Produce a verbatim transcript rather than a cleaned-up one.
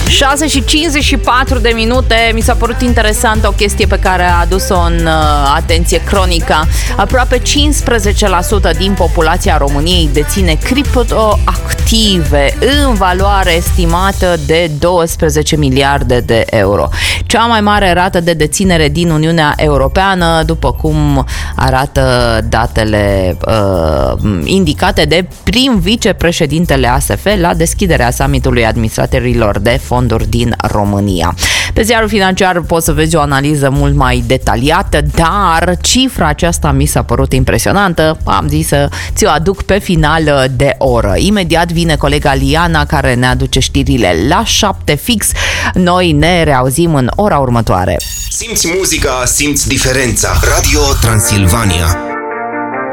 șase și cincizeci și patru de minute. Mi s-a părut interesantă o chestie pe care a adus-o în uh, atenție Cronica. Aproape cincisprezece la sută din populația României deține criptoactive în valoare estimată de doisprezece miliarde de euro. Cea mai mare rată de deținere din Uniunea Europeană, după cum arată datele uh, indicate de prim vicepreședintele A S F la deschiderea summitului administratorilor de fonduri din România. Pe ziarul financiar poți să vezi o analiză mult mai detaliată, dar cifra aceasta mi s-a părut impresionantă. Am zis să ți-o aduc pe final de oră. Imediat vine colega Liana care ne aduce știrile la șapte fix. Noi ne reauzim în ora următoare. Simți muzica, simți diferența. Radio Transilvania.